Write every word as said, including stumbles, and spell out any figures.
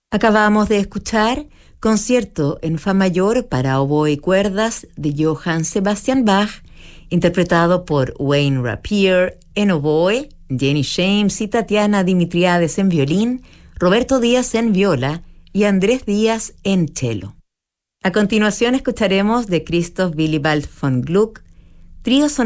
Acabamos de escuchar Concierto en Fa mayor para oboe y cuerdas de Johann Sebastian Bach, interpretado por Wayne Rapier en oboe, Jenny James y Tatiana Dimitriades en violín, Roberto Díaz en viola y Andrés Díaz en cello. A continuación escucharemos de Christoph Willibald von Gluck, trío sonoro